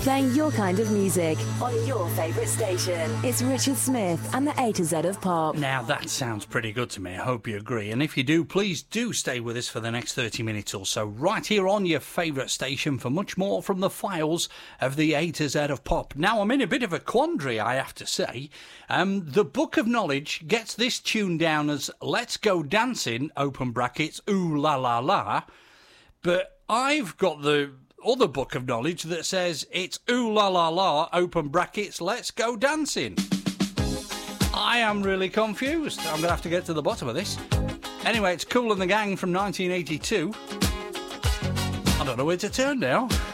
Playing your kind of music on your favourite station. It's Richard Smith and the A to Z of Pop. Now that sounds pretty good to me. I hope you agree. And if you do, please do stay with us for the next 30 minutes or so, right here on your favourite station for much more from the files of the A to Z of Pop. Now, I'm in a bit of a quandary, I have to say. The Book of Knowledge gets this tune down as Let's Go Dancing, open brackets, ooh la la la. But I've got the other Book of Knowledge that says it's ooh la la la, open brackets, let's go dancing. I am really confused. I'm going to have to get to the bottom of this. Anyway, it's Kool and the Gang from 1982. I don't know where to turn now.